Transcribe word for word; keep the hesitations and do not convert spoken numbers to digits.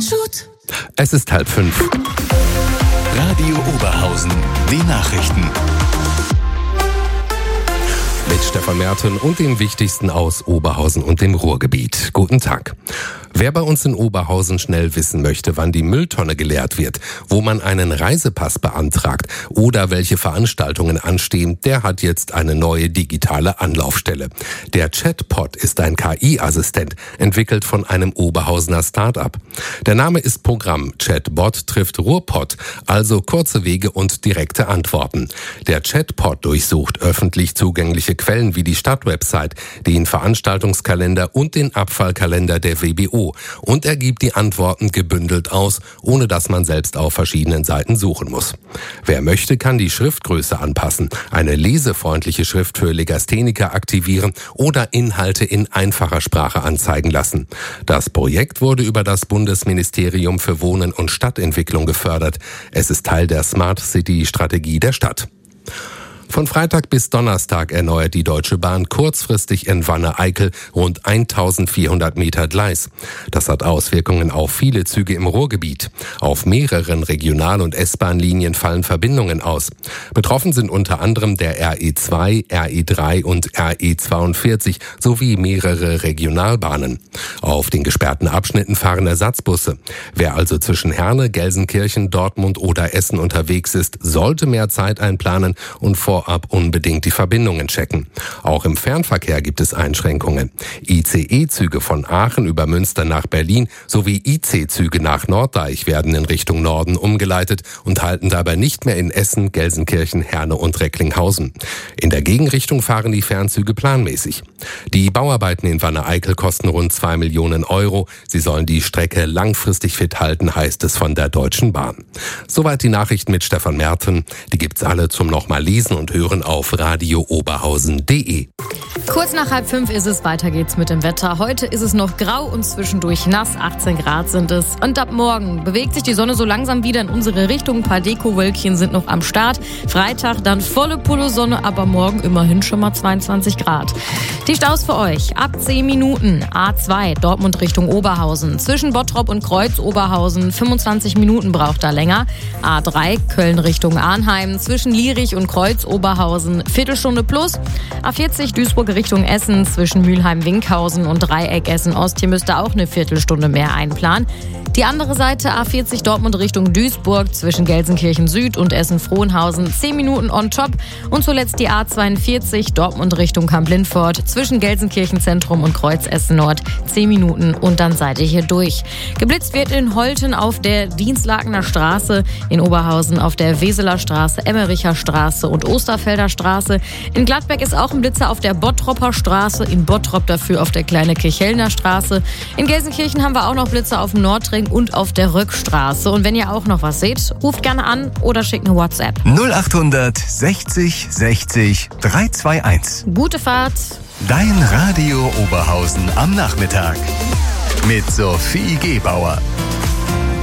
Shoot. Es ist halb fünf. Radio Oberhausen, die Nachrichten. Mit Stefan Merten und dem Wichtigsten aus Oberhausen und dem Ruhrgebiet. Guten Tag. Wer bei uns in Oberhausen schnell wissen möchte, wann die Mülltonne geleert wird, wo man einen Reisepass beantragt oder welche Veranstaltungen anstehen, der hat jetzt eine neue digitale Anlaufstelle. Der Chatbot ist ein K I-Assistent, entwickelt von einem Oberhausener Start-up. Der Name ist Programm. Chatbot trifft Ruhrpott, also kurze Wege und direkte Antworten. Der Chatbot durchsucht öffentlich zugängliche Quellen wie die Stadtwebsite, den Veranstaltungskalender und den Abfallkalender der W B O. Und er gibt die Antworten gebündelt aus, ohne dass man selbst auf verschiedenen Seiten suchen muss. Wer möchte, kann die Schriftgröße anpassen, eine lesefreundliche Schrift für Legastheniker aktivieren oder Inhalte in einfacher Sprache anzeigen lassen. Das Projekt wurde über das Bundesministerium für Wohnen und Stadtentwicklung gefördert. Es ist Teil der Smart City-Strategie der Stadt. Von Freitag bis Donnerstag erneuert die Deutsche Bahn kurzfristig in Wanne-Eickel rund eintausendvierhundert Meter Gleis. Das hat Auswirkungen auf viele Züge im Ruhrgebiet. Auf mehreren Regional- und S-Bahn-Linien fallen Verbindungen aus. Betroffen sind unter anderem der R E zwei, R E drei und R E zweiundvierzig sowie mehrere Regionalbahnen. Auf den gesperrten Abschnitten fahren Ersatzbusse. Wer also zwischen Herne, Gelsenkirchen, Dortmund oder Essen unterwegs ist, sollte mehr Zeit einplanen und vor Vorab unbedingt die Verbindungen checken. Auch im Fernverkehr gibt es Einschränkungen. I C E-Züge von Aachen über Münster nach Berlin sowie I C-Züge nach Norddeich werden in Richtung Norden umgeleitet und halten dabei nicht mehr in Essen, Gelsenkirchen, Herne und Recklinghausen. In der Gegenrichtung fahren die Fernzüge planmäßig. Die Bauarbeiten in Wanne-Eickel kosten rund zwei Millionen Euro. Sie sollen die Strecke langfristig fit halten, heißt es von der Deutschen Bahn. Soweit die Nachrichten mit Stefan Merten. Die gibt's alle zum nochmal lesen und hören auf radio oberhausen punkt de. Kurz nach halb fünf ist es, weiter geht's mit dem Wetter. Heute ist es noch grau und zwischendurch nass, achtzehn Grad sind es. Und ab morgen bewegt sich die Sonne so langsam wieder in unsere Richtung. Ein paar Dekowölkchen sind noch am Start. Freitag dann volle Pulle Sonne, aber morgen immerhin schon mal zweiundzwanzig Grad. Die Staus für euch ab zehn Minuten. A zwei, Dortmund Richtung Oberhausen. Zwischen Bottrop und Kreuz Oberhausen, fünfundzwanzig Minuten braucht da länger. A drei, Köln Richtung Arnheim. Zwischen Lierich und Kreuz Oberhausen, Viertelstunde plus. A vierzig, Duisburg Richtung Essen. Zwischen Mülheim-Winkhausen und Dreieck Essen-Ost. Hier müsste auch eine Viertelstunde mehr einplanen. Die andere Seite A vierzig Dortmund Richtung Duisburg zwischen Gelsenkirchen Süd und Essen-Frohnhausen zehn Minuten on top und zuletzt die A zweiundvierzig Dortmund Richtung Kamp-Lindfort zwischen Gelsenkirchen Zentrum und Kreuz Essen Nord zehn Minuten und dann seid ihr hier durch. Geblitzt wird in Holten auf der Dienstlakener Straße, in Oberhausen auf der Weseler Straße, Emmericher Straße und Osterfelder Straße. In Gladbeck ist auch ein Blitzer auf der Bottropper Straße, in Bottrop dafür auf der Kleine Kirchhellner Straße. In Gelsenkirchen haben wir auch noch Blitzer auf dem Nordring und auf der Rückstraße. Und wenn ihr auch noch was seht, ruft gerne an oder schickt eine WhatsApp. null achthundert sechzig sechzig dreihunderteinundzwanzig. Gute Fahrt. Dein Radio Oberhausen am Nachmittag. Mit Sophie Gebauer.